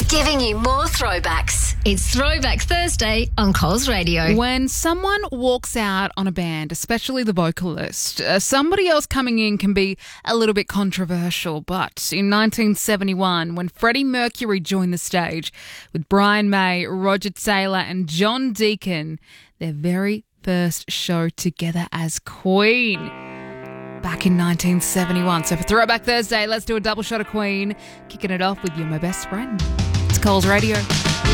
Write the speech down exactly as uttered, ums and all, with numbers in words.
Giving you more throwbacks. It's Throwback Thursday on Coles Radio. When someone walks out on a band, especially the vocalist, uh, somebody else coming in can be a little bit controversial. But in nineteen seventy-one, when Freddie Mercury joined the stage with Brian May, Roger Taylor and John Deacon, their very first show together as Queen. Back in nineteen seventy-one. So for Throwback Thursday, let's do a double shot of Queen, kicking it off with You're My Best Friend. It's Coles Radio.